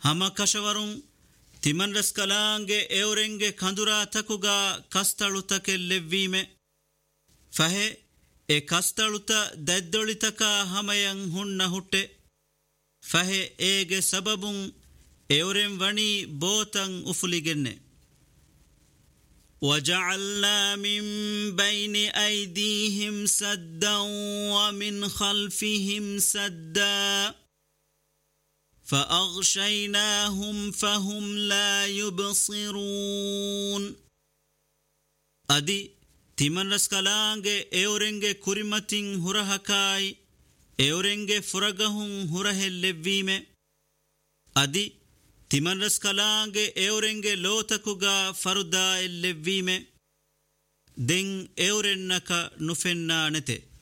hama kashawarun timanras kalange eurenge kandura takuga kastalutake levvime fahe e kastaluta daddolitaka hamayan hunna hutte fahe ege sababun euren vani botan ufuligenne وجعلنا من بين أيديهم سدا ومن خلفهم سدا فأغشيناهم فهم لا يبصرون أدي تمن رسكالانge eurenge kurimatin hurahakai eurenge furagahun hurahellevime أدي timan raskalange eurenge lotakuga faruda ellevime den eurennaka nufenna nete